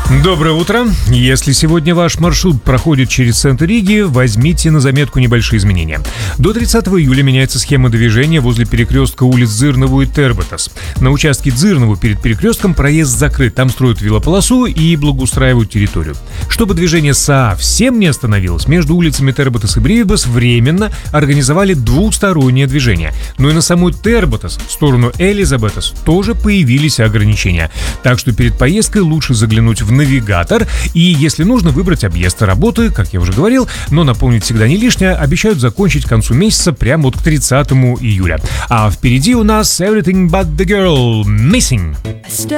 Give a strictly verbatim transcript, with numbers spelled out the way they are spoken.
Доброе утро. Если сегодня ваш маршрут проходит через центр Риги, возьмите на заметку небольшие изменения. До тридцатого июля меняется схема движения возле перекрестка улиц Дзырнову и Терботас. На участке Дзырнову перед перекрестком проезд закрыт, там строят велополосу и благоустраивают территорию. Чтобы движение совсем не остановилось, между улицами Терботас и Бривибас временно организовали двухстороннее движение. Но и на самой Терботас, в сторону Элизабетас, тоже появились ограничения. Так что перед поездкой лучше заглянуть в навигатор и, если нужно, выбрать объезд работы, как я уже говорил, но напомнить всегда не лишнее, обещают закончить к концу месяца прямо вот к тридцатому июля. А впереди у нас Everything But The Girl Missing.